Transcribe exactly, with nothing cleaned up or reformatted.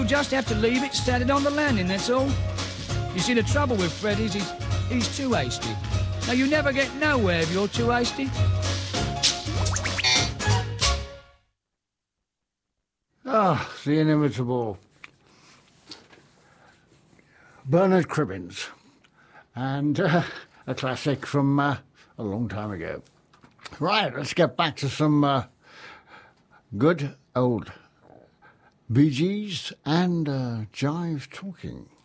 You'll just have to leave it standing on the landing, that's all. You see, the trouble with Fred is he's, he's too hasty. Now, you never get nowhere if you're too hasty. Ah, the inimitable Bernard Cribbins. And uh, a classic from uh, a long time ago. Right, let's get back to some uh, good old Bee Gees and uh, jive talking.